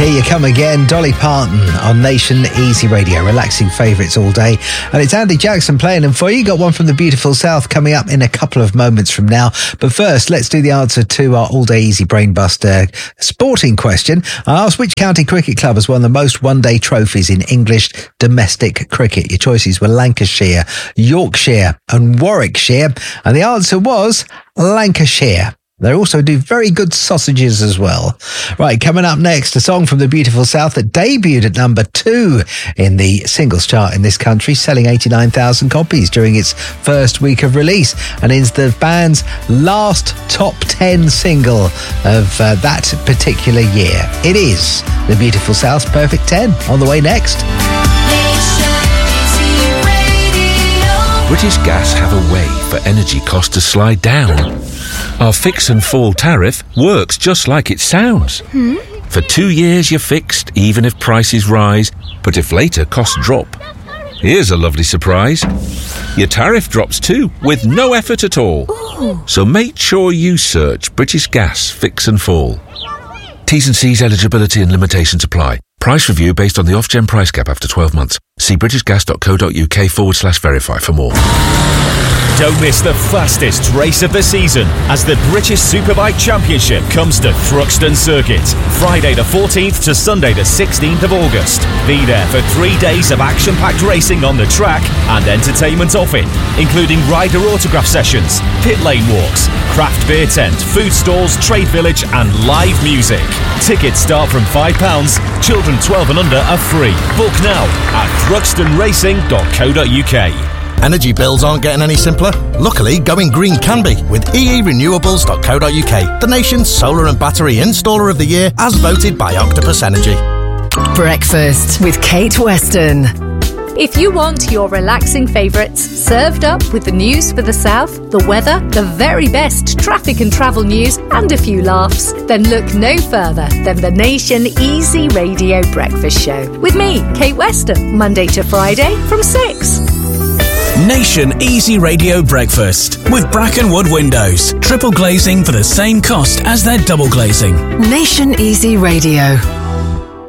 Here you come again, Dolly Parton on Nation Easy Radio, relaxing favourites all day. And it's Andy Jackson playing them for you. Got one from the beautiful South coming up in a couple of moments from now. But first, let's do the answer to our all-day easy brainbuster sporting question. I asked which county cricket club has won the most one-day trophies in English domestic cricket. Your choices were Lancashire, Yorkshire and Warwickshire. And the answer was Lancashire. They also do very good sausages as well. Right, coming up next, a song from the beautiful South that debuted at number 2 in the singles chart in this country, selling 89,000 copies during its first week of release, and is the band's last top 10 single of that particular year. It is the beautiful South's Perfect 10. On the way next. British Gas have a way for energy costs to slide down. Our fix and fall tariff works just like it sounds. For 2 years you're fixed, even if prices rise, but if later costs drop. Here's a lovely surprise. Your tariff drops too, with no effort at all. Ooh. So make sure you search British Gas Fix and Fall. T's and C's, eligibility and limitations apply. Price review based on the off-gen price cap after 12 months. See britishgas.co.uk/verify for more. Don't miss the fastest race of the season as the British Superbike Championship comes to Thruxton Circuit. Friday the 14th to Sunday the 16th of August. Be there for 3 days of action-packed racing on the track and entertainment off it, including rider autograph sessions, pit lane walks, craft beer tent, food stalls, trade village and live music. Tickets start from £5. Children 12 and under are free. Book now at thruxtonracing.co.uk. Energy bills aren't getting any simpler. Luckily, going green can be with eerenewables.co.uk, the nation's solar and battery installer of the year as voted by Octopus Energy. Breakfast with Kate Weston. If you want your relaxing favourites served up with the news for the South, the weather, the very best traffic and travel news and a few laughs, then look no further than the Nation Easy Radio Breakfast Show. With me, Kate Weston, Monday to Friday from 6. Nation Easy Radio Breakfast with Brackenwood Windows. Triple glazing for the same cost as their double glazing. Nation Easy Radio.